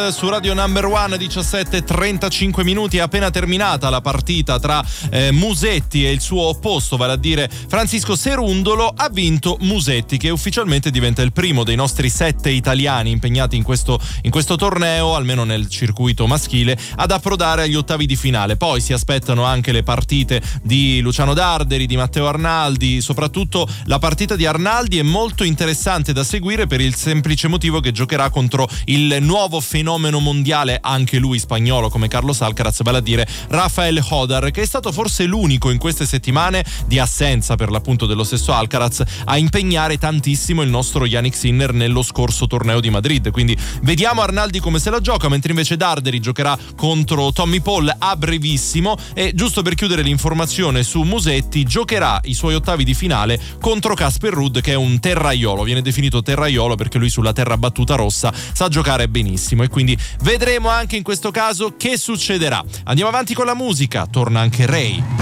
Su Radio Number One, 17:35 minuti, è appena terminata la partita tra Musetti e il suo opposto, vale a dire Francisco Cerundolo. Ha vinto Musetti, che ufficialmente diventa il primo dei nostri 7 italiani impegnati in questo torneo, almeno nel circuito maschile, ad approdare agli ottavi di finale. Poi si aspettano anche le partite di Luciano Darderi, di Matteo Arnaldi. Soprattutto la partita di Arnaldi è molto interessante da seguire per il semplice motivo che giocherà contro il nuovo fenomeno mondiale, anche lui spagnolo come Carlos Alcaraz, vale a dire Rafael Hodar, che è stato forse l'unico in queste settimane di assenza per l'appunto dello stesso Alcaraz a impegnare tantissimo il nostro Jannik Sinner nello scorso torneo di Madrid. Quindi vediamo Arnaldi come se la gioca, mentre invece Darderi giocherà contro Tommy Paul a brevissimo. E giusto per chiudere l'informazione su Musetti, giocherà i suoi ottavi di finale contro Casper Ruud, che è un terraiolo, viene definito terraiolo perché lui sulla terra battuta rossa sa giocare benissimo, e quindi vedremo anche in questo caso che succederà. Andiamo avanti con la musica, torna anche Ray.